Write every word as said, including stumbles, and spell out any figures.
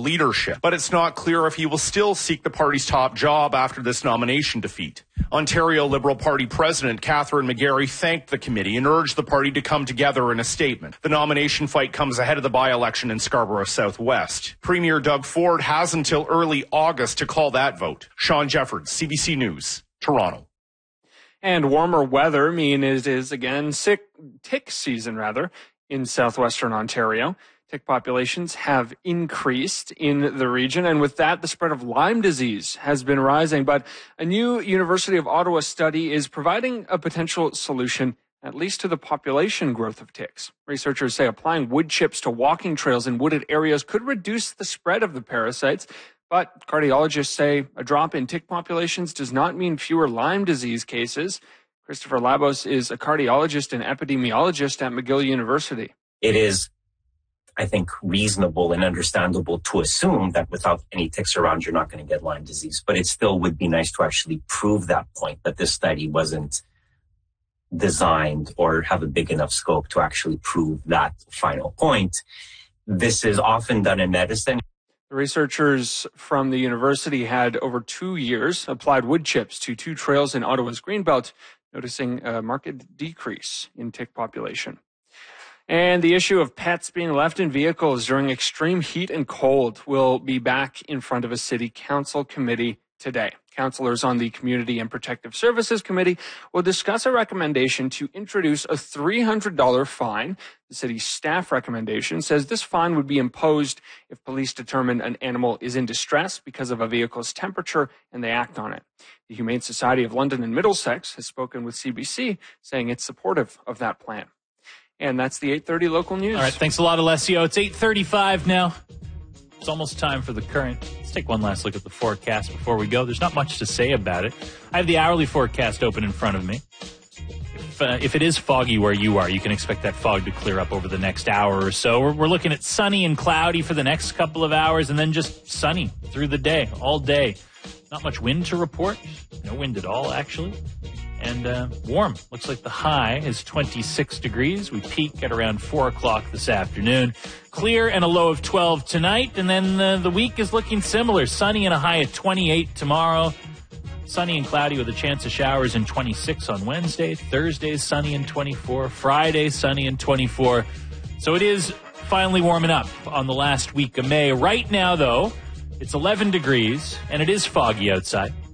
leadership, but it's not clear if he will still seek the party's top job after this nomination defeat. Ontario Liberal Party President Catherine McGarry thanked the committee and urged the party to come together in a statement. The nomination fight comes ahead of the by-election in Scarborough Southwest. Premier Doug Ford has until early August to call that vote. Sean Jeffords, C B C News, Toronto. And warmer weather mean it is again sick, tick season rather in southwestern Ontario. Tick populations have increased in the region, and with that, the spread of Lyme disease has been rising. But a new University of Ottawa study is providing a potential solution, at least to the population growth of ticks. Researchers say applying wood chips to walking trails in wooded areas could reduce the spread of the parasites. But cardiologists say a drop in tick populations does not mean fewer Lyme disease cases. Christopher Labos is a cardiologist and epidemiologist at McGill University. It is, I think, reasonable and understandable to assume that without any ticks around, you're not going to get Lyme disease. But it still would be nice to actually prove that point, that this study wasn't designed or have a big enough scope to actually prove that final point. This is often done in medicine. The researchers from the university had over two years applied wood chips to two trails in Ottawa's Greenbelt, noticing a marked decrease in tick population. And the issue of pets being left in vehicles during extreme heat and cold will be back in front of a city council committee today. Councillors on the Community and Protective Services Committee will discuss a recommendation to introduce a three hundred dollars fine. The city's staff recommendation says this fine would be imposed if police determine an animal is in distress because of a vehicle's temperature and they act on it. The Humane Society of London and Middlesex has spoken with C B C, saying it's supportive of that plan. And that's the eight thirty local news. All right, thanks a lot, Alessio. It's eight thirty-five now. It's almost time for the current. Let's take one last look at the forecast before we go. There's not much to say about it. I have the hourly forecast open in front of me. If, uh, if it is foggy where you are, you can expect that fog to clear up over the next hour or so. We're, we're looking at sunny and cloudy for the next couple of hours, and then just sunny through the day, all day. Not much wind to report. No wind at all, actually. And uh, warm. Looks like the high is twenty-six degrees. We peak at around four o'clock this afternoon. Clear and a low of twelve tonight. And then uh, the week is looking similar. Sunny and a high of twenty-eight tomorrow. Sunny and cloudy with a chance of showers in twenty-six on Wednesday. Thursday, sunny and twenty-four. Friday, sunny and twenty-four. So it is finally warming up on the last week of May. Right now, though, it's eleven degrees and it is foggy outside.